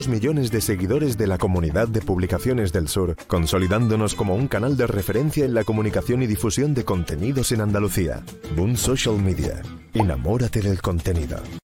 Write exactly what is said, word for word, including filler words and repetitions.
millones de seguidores de la Comunidad de Publicaciones del Sur, consolidándonos como un canal de referencia en la comunicación y difusión de contenidos en Andalucía. Boom Social Media. Enamórate del contenido.